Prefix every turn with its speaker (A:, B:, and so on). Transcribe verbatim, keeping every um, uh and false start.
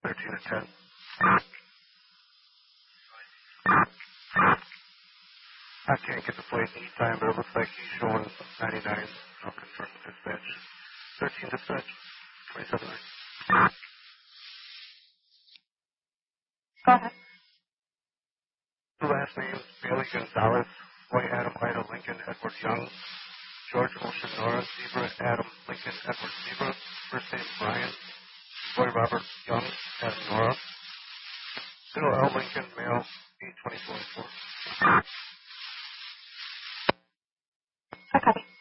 A: thirteen to ten. I can't get the plate each time, but it looks like he's showing ninety-nine. I'll confirm with dispatch. thirteen dispatch. twenty-seven.
B: Go ahead.
A: The last name is Bailey Gonzalez. White Adam Ida Lincoln Edward Young. George Ocean Nora Zebra Adam Lincoln Edward Zebra. First name Brian. Boy Robert Young Adam Nora. Middle L Lincoln male eight twenty twenty-four.
B: Okay.